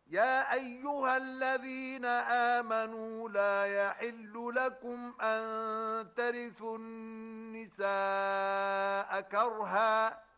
يا أيها الذين آمنوا لا يحل لكم أن ترثوا النساء كرها